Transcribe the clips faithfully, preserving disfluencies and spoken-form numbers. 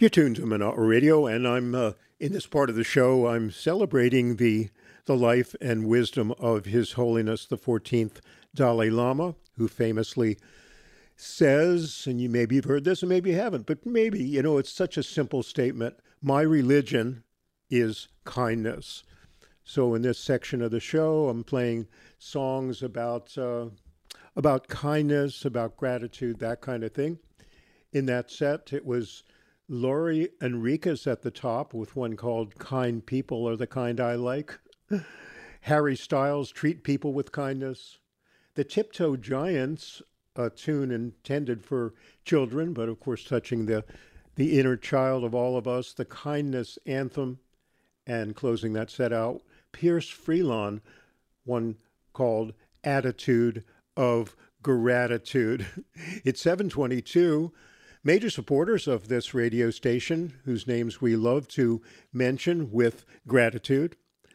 You're tuned to Manat Radio, and I'm uh, in this part of the show. I'm celebrating the the life and wisdom of His Holiness the fourteenth Dalai Lama, who famously says, and you maybe you've heard this and maybe you haven't, but maybe, you know, it's such a simple statement. My religion is kindness. So in this section of the show, I'm playing songs about uh, about kindness, about gratitude, that kind of thing. In that set, it was Laurie Enriquez at the top with one called Kind People Are the Kind I Like. Harry Styles, Treat People with Kindness. The Tiptoe Giants, a tune intended for children, but of course touching the, the inner child of all of us. The Kindness Anthem. And closing that set out, Pierce Freelon, one called Attitude of Gratitude. It's seven twenty-two. Major supporters of this radio station, whose names we love to mention with gratitude,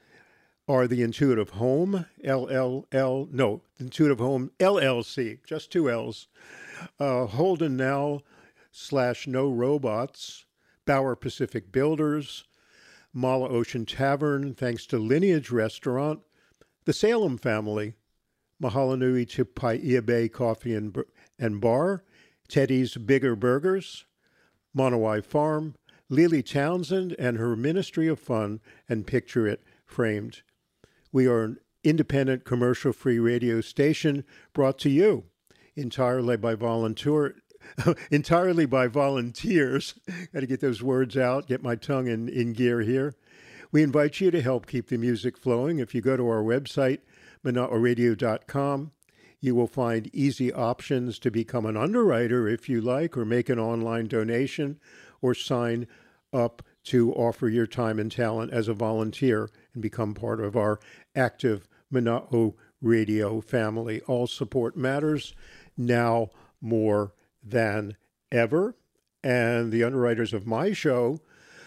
are the Intuitive Home, L L L, no, Intuitive Home, L L C, just two L's, uh, Holden Now slash No Robots, Bauer Pacific Builders, Mala Ocean Tavern, thanks to Lineage Restaurant, the Salem family, Mahalanui Chipaiya Bay Coffee and, and Bar, Teddy's Bigger Burgers, Monowai Farm, Lily Townsend and her Ministry of Fun, and Picture It Framed. We are an independent commercial-free radio station brought to you entirely by volunteer, entirely by volunteers. Got to get those words out, get my tongue in, in gear here. We invite you to help keep the music flowing. If you go to our website, manat radio dot com, you will find easy options to become an underwriter if you like, or make an online donation, or sign up to offer your time and talent as a volunteer and become part of our active Manat Radio family. All support matters now more than ever. And the underwriters of my show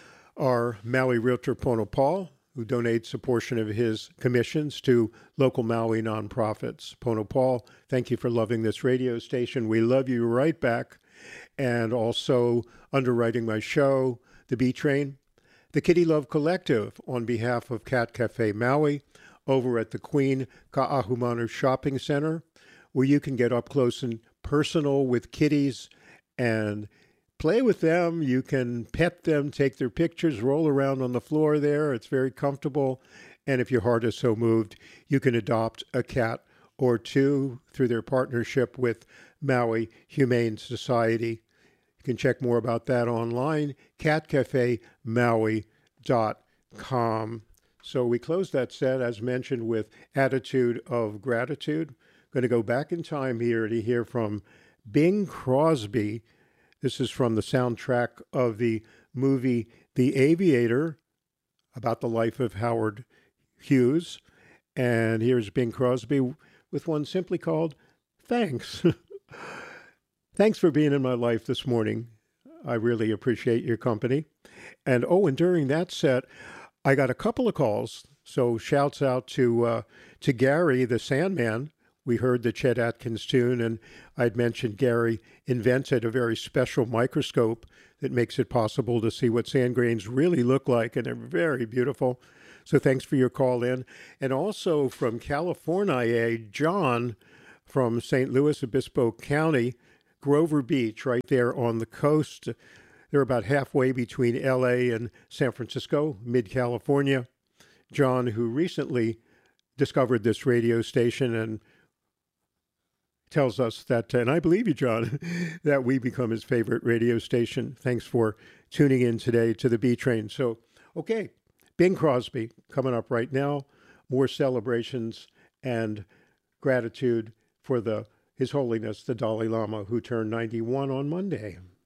are Maui Realtor Pono Paul, who donates a portion of his commissions to local Maui nonprofits. Pono Paul, thank you for loving this radio station. We love you right back. And also underwriting my show, The B Train, the Kitty Love Collective, on behalf of Cat Cafe Maui, over at the Queen Ka'ahumanu Shopping Center, where you can get up close and personal with kitties and play with them. You can pet them, take their pictures, roll around on the floor there. It's very comfortable. And if your heart is so moved, you can adopt a cat or two through their partnership with Maui Humane Society. You can check more about that online, cat cafe maui dot com. So we close that set, as mentioned, with Attitude of Gratitude. Going to go back in time here to hear from Bing Crosby. This is from the soundtrack of the movie The Aviator, about the life of Howard Hughes. And here's Bing Crosby with one simply called Thanks. Thanks for being in my life this morning. I really appreciate your company. And oh, and during that set, I got a couple of calls. So shouts out to uh, to Gary, the Sandman. We heard the Chet Atkins tune, and I'd mentioned Gary invented a very special microscope that makes it possible to see what sand grains really look like, and they're very beautiful. So thanks for your call in. And also from California, John from Saint Louis Obispo County, Grover Beach, right there on the coast. They're about halfway between L A and San Francisco, mid-California. John, who recently discovered this radio station and tells us that, and I believe you, John, that we become his favorite radio station. Thanks for tuning in today to the B Train. So, okay, Bing Crosby coming up right now. More celebrations and gratitude for the His Holiness the Dalai Lama, who turned ninety-one on Monday.